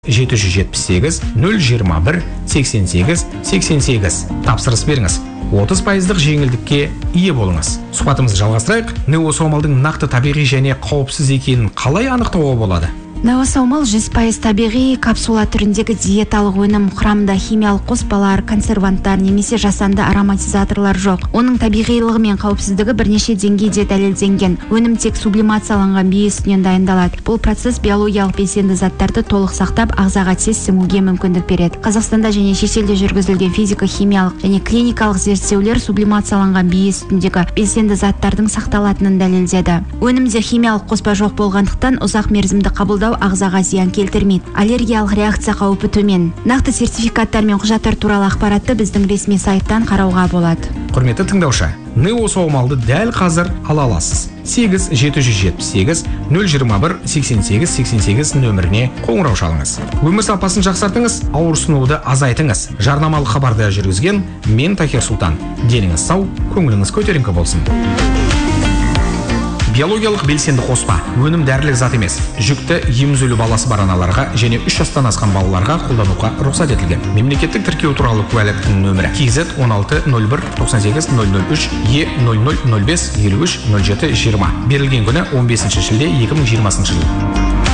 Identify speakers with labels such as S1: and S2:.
S1: 778 021 88 88. Тапсырыс беріңіз. 30% жеңілдікке ие болыңыз. Сұхбатымызды жалғастырайық. Неосомалдың нақты табиғи және қауіпсіз екенін қалай анықтауға болады?
S2: Неосомал 100% табиғи капсула түріндегі диеталық өнім, құрамында химиялық қоспалар, консерванттар немесе жасанды ароматизаторлар жоқ. Оның табиғилығы мен қауіпсіздігі бірнеше деңгейде дәлелденген. Өнім тек сублимацияланған бие сүтінен дайындалады. Бұл процесс биологиялық белсенді заттарды толық сақтап, ағзаға тез сіңуге мүмкіндік береді. Қазақстанда және шетелде жүргізілген физика-химиялық және клиникалық зерттеулер сублимацияланған бие сүтіндегі белсенді заттардың сақталатынын дәлелдеді. Өнімде химиялық қоспа жоқ болғандықтан ұзақ мерзімді қабылдау ағзаға зиян келтірмейді. Аллергиялық реакция қаупі төмен. Нақты сертификаттар мен құжаттар туралы ақпаратты біздің ресми сайттан қарауға болады.
S1: Құрметті тыңдаушы, Неосомалды дәл қазір ала аласыз. 8-778 021 88 88 нөміріне қоңырау шалыңыз. Өмір сапасын жақсартыңыз, ауырсынуды азайтыңыз. Жарнамалық хабарды жүргізген мен Тахир Сұлтан. Деніңіз сау, көңіліңіз көтеріңкі болсын. Биологиялық белсенді қоспа өнім дәрілік зат емес. Жүкті емізулі баласы бар аналарға және 3 жастан асқан балаларға қолдануға рұқсат етілген. Мемлекеттік тіркеу туралы куәліктің нөмірі KZ 16 01 98 003 E00 05 53 07 20. Берілген күні 15 шілде 2020 жыл.